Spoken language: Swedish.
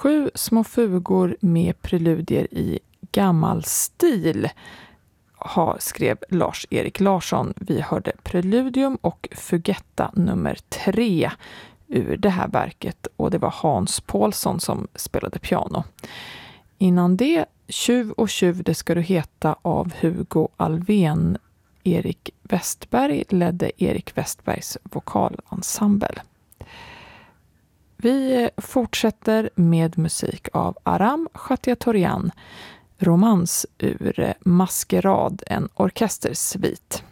7 små fugor med preludier i gammal stil skrev Lars-Erik Larsson. Vi hörde Preludium och Fugetta nummer 3 ur det här verket och det var Hans Paulsson som spelade piano. Innan det, Tjuv och tjuv det ska du heta av Hugo Alvén. Erik Westberg ledde Erik Westbergs vokalensemble. Vi fortsätter med musik av Aram Khatiatorian, romans ur Maskerad, en orkestersvit.